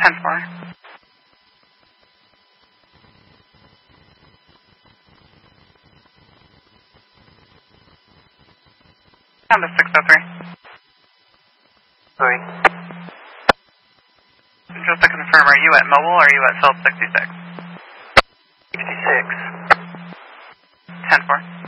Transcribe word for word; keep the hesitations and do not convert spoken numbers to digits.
ten four. Down to six oh three. Sorry. Just to confirm, are you at Mobile or are you at Phillips sixty-six? sixty-six. ten four.